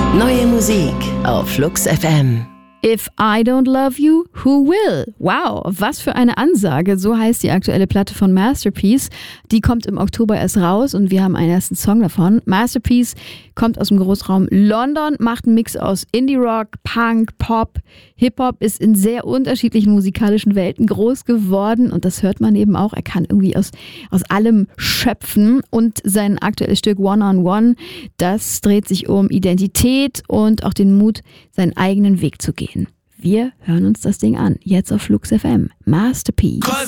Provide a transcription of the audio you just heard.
Neue Musik auf Flux FM. If I don't love you, who will? Wow, was für eine Ansage. So heißt die aktuelle Platte von Masterpiece. Die kommt im Oktober erst raus und wir haben einen ersten Song davon. Masterpiece kommt aus dem Großraum London, macht einen Mix aus Indie-Rock, Punk, Pop. Hip-Hop, ist in sehr unterschiedlichen musikalischen Welten groß geworden und das hört man eben auch. Er kann irgendwie aus allem schöpfen und sein aktuelles Stück One on One, das dreht sich um Identität und auch den Mut, seinen eigenen Weg zu gehen. Wir hören uns das Ding an, jetzt auf Flux FM. Masterpiece.